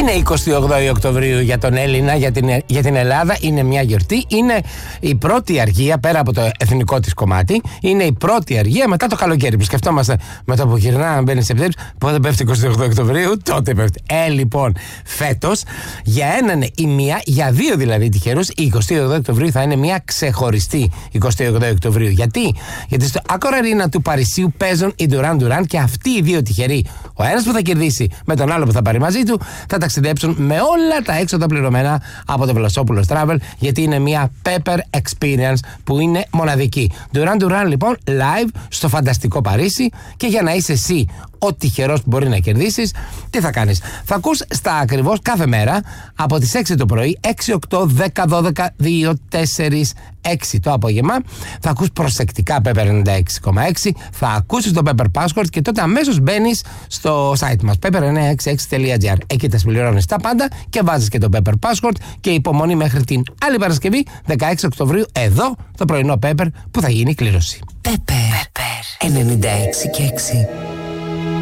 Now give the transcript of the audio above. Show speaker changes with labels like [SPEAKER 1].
[SPEAKER 1] Είναι 28 Οκτωβρίου για τον Έλληνα, για την Ελλάδα. Είναι μια γιορτή. Είναι η πρώτη αργία, πέρα από το εθνικό της κομμάτι, είναι η πρώτη αργία μετά το καλοκαίρι. Που σκεφτόμαστε με το που γυρνάμε, μπαίνει Σεπτέμβρη, πότε πέφτει 28 Οκτωβρίου, τότε πέφτει. Λοιπόν, φέτος, για έναν ή μία, για δύο δηλαδή τυχερούς, η 28 Οκτωβρίου θα είναι μια ξεχωριστή 28 Οκτωβρίου. Γιατί στο Accor Arena του Παρισίου παίζουν οι Duran Duran και αυτοί οι δύο τυχεροί, ο ένας που θα κερδίσει με τον άλλο που θα πάρει μαζί του, θα ταξιδέψουν με όλα τα έξοδα πληρωμένα από το Βλασόπουλος Travel, γιατί είναι μια Pepper Experience που είναι μοναδική. Duran Duran λοιπόν live στο φανταστικό Παρίσι, και για να είσαι εσύ ο τυχερός που μπορεί να κερδίσεις, τι θα κάνεις? Θα ακούς στα ακριβώς κάθε μέρα από τις 6 το πρωί, 6, 8, 10, 12, 2, 4, 6 το απόγευμα. Θα ακούς προσεκτικά Pepper 96,6, θα ακούσεις το Pepper Password και τότε αμέσως μπαίνεις στο site μας pepper966.gr. Εκεί τα συμπληρώνεις τα πάντα και βάζεις και το Pepper Password, και υπομονή μέχρι την άλλη Παρασκευή 16 Οκτωβρίου εδώ το πρωινό Pepper που θα γίνει κλήρωση.
[SPEAKER 2] Pepper 96,6.